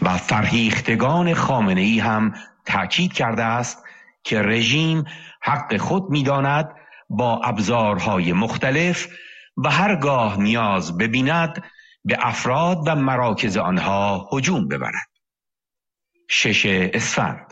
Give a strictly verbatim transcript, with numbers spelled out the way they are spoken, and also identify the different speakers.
Speaker 1: و فرهیختگان خامنه‌ای هم تأکید کرده است که رژیم حق خود می‌داند با ابزارهای مختلف و هرگاه نیاز ببیند به افراد و مراکز آنها هجوم ببرد. شش اسفند